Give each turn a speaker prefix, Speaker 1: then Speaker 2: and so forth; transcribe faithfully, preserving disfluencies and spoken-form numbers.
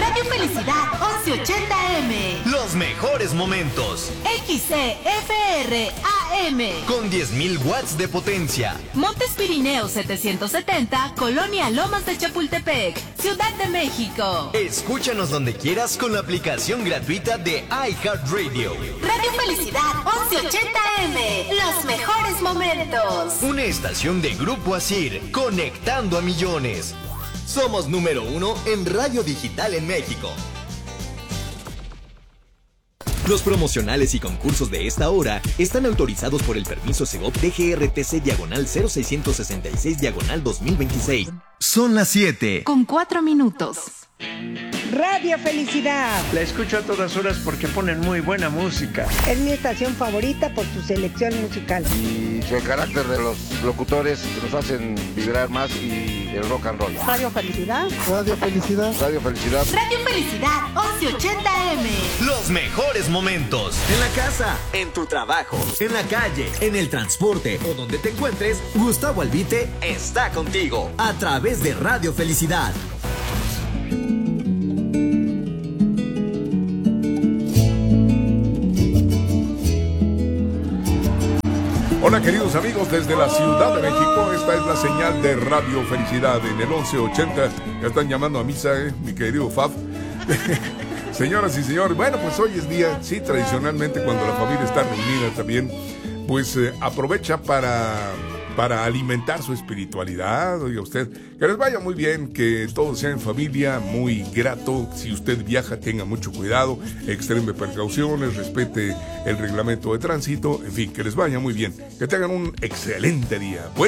Speaker 1: Radio Felicidad once ochenta M.
Speaker 2: Los mejores momentos.
Speaker 1: X C F R A M.
Speaker 2: Con diez mil watts de potencia.
Speaker 1: Montes Pirineos setecientos setenta, Colonia Lomas de Chapultepec, Ciudad de México.
Speaker 2: Escúchanos donde quieras con la aplicación gratuita de iHeartRadio.
Speaker 1: Radio Felicidad once ochenta M. Los mejores momentos.
Speaker 2: Una estación de Grupo Asir, conectando a millones. Somos número uno en radio digital en México. Los promocionales y concursos de esta hora están autorizados por el permiso Segov D G R T C diagonal cero seiscientos sesenta y seis diagonal dos mil veintiséis. Son las siete.
Speaker 1: Con cuatro minutos.
Speaker 3: Radio Felicidad.
Speaker 4: La escucho a todas horas porque ponen muy buena música.
Speaker 3: Es mi estación favorita por su selección musical.
Speaker 5: Y el carácter de los locutores que nos hacen vibrar más y el rock and roll.
Speaker 3: Radio Felicidad.
Speaker 5: Radio Felicidad. Radio Felicidad.
Speaker 1: Radio Felicidad once ochenta M.
Speaker 2: Los mejores momentos. En la casa, en tu trabajo, en la calle, en el transporte o donde te encuentres, Gustavo Albite está contigo a través de Radio Felicidad.
Speaker 6: Hola queridos amigos desde la Ciudad de México, esta es la señal de Radio Felicidad en el once ochenta. Ya están llamando a misa, eh, mi querido Fab. Señoras y señores, bueno, pues hoy es día, sí, tradicionalmente cuando la familia está reunida también, pues eh, aprovecha para, para alimentar su espiritualidad. Oiga usted, que les vaya muy bien, que todo sea en familia, muy grato. Si usted viaja, tenga mucho cuidado, extreme precauciones, respete el reglamento de tránsito, en fin, que les vaya muy bien, que tengan un excelente día. Buen